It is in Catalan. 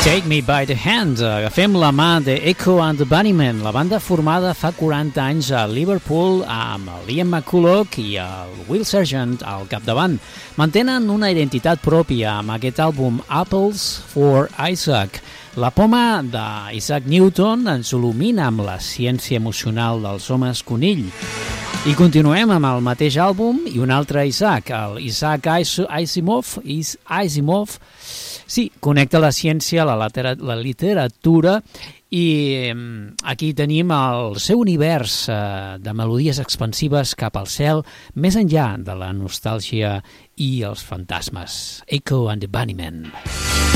Take Me by the Hand, agafem la mà de Echo and the Bunnymen, la banda formada fa 40 anys a Liverpool amb el Liam McCulloch i el Will Sergeant al capdavant. Mantenen una identitat pròpia amb aquest àlbum Apples for Isaac. La poma d'Isaac Newton ens il·lumina amb la ciència emocional dels homes conill. I continuem amb el mateix àlbum i un altre Isaac, el Isaac Asimov. Sí, connecta la ciència a la literatura i aquí tenim el seu univers de melodies expansives cap al cel, més enllà de la nostàlgia i els fantasmes. Echo and the Bunnymen.